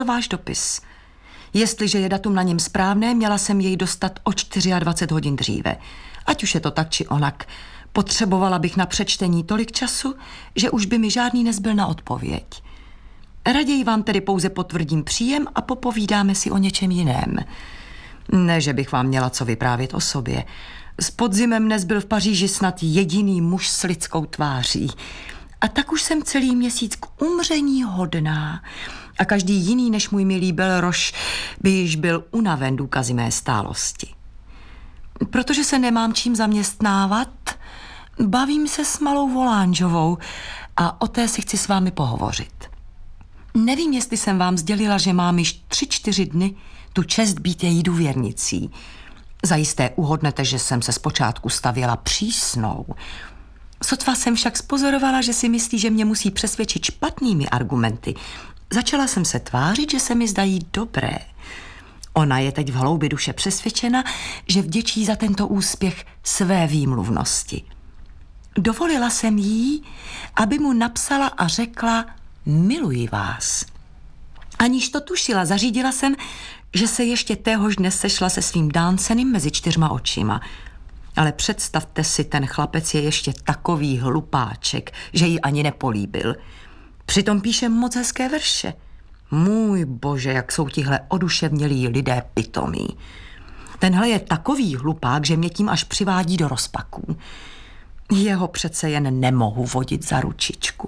váš dopis. Jestliže je datum na něm správné, měla jsem jej dostat o 24 hodin dříve. Ať už je to tak či onak. Potřebovala bych na přečtení tolik času, že už by mi žádný nezbyl na odpověď. Raději vám tedy pouze potvrdím příjem a popovídáme si o něčem jiném. Ne, že bych vám měla co vyprávět o sobě. S podzimem nezbyl v Paříži snad jediný muž s lidskou tváří. A tak už jsem celý měsíc k umření hodná. A každý jiný než můj milý Belroš by již byl unaven důkazy mé stálosti. Protože se nemám čím zaměstnávat, bavím se s malou Volánžovou a o té si chci s vámi pohovořit. Nevím, jestli jsem vám sdělila, že mám již 3-4 dny tu čest být její důvěrnicí. Zajisté uhodnete, že jsem se zpočátku stavěla přísnou. Sotva jsem však spozorovala, že si myslí, že mě musí přesvědčit špatnými argumenty. Začala jsem se tvářit, že se mi zdají dobré. Ona je teď v hloubi duše přesvědčena, že vděčí za tento úspěch své výmluvnosti. Dovolila jsem jí, aby mu napsala a řekla: miluji vás. Aniž to tušila, zařídila jsem, že se ještě téhož dne sešla se svým Dáncenem mezi 4 očima. Ale představte si, ten chlapec je ještě takový hlupáček, že ji ani nepolíbil. Přitom píše moc hezké verše. Můj bože, jak jsou tihle oduševnělí lidé pitomí. Tenhle je takový hlupák, že mě tím až přivádí do rozpaků. Jeho přece jen nemohu vodit za ručičku.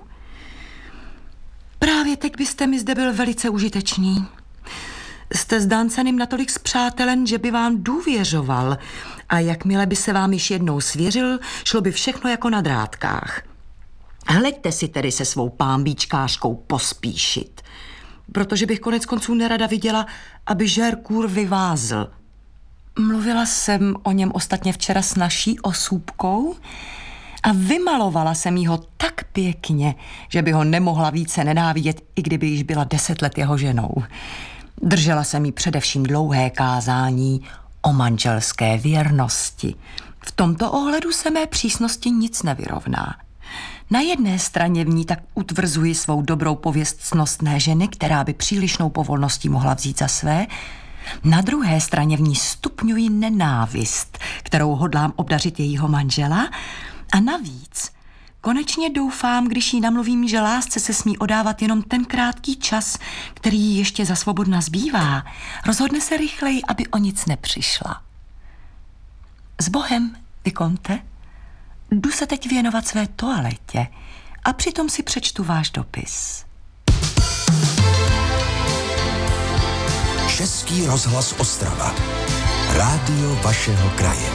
Právě teď byste mi zde byl velice užitečný. Jste s Dáncanem natolik spřátelen, že by vám důvěřoval a jakmile by se vám již jednou svěřil, šlo by všechno jako na drátkách. Hleďte si tedy se svou pámbíčkářkou pospíšit, protože bych konec konců nerada viděla, aby Žérkůr vyvázl. Mluvila jsem o něm ostatně včera s naší osůbkou a vymalovala jsem jí ho tak pěkně, že by ho nemohla více nenávidět, i kdyby již byla 10 let jeho ženou. Držela jsem jí především dlouhé kázání o manželské věrnosti. V tomto ohledu se mé přísnosti nic nevyrovná. Na jedné straně v ní tak utvrzuji svou dobrou pověst ctnostné ženy, která by přílišnou povolností mohla vzít za své. Na druhé straně v ní stupňuji nenávist, kterou hodlám obdařit jejího manžela. A navíc konečně doufám, když jí namluvím, že lásce se smí odávat jenom ten krátký čas, který jí ještě za svobodna zbývá, rozhodne se rychleji, aby o nic nepřišla. S Bohem, Vikonte, jdu se teď věnovat své toaletě a přitom si přečtu váš dopis. Český rozhlas Ostrava. Rádio vašeho kraje.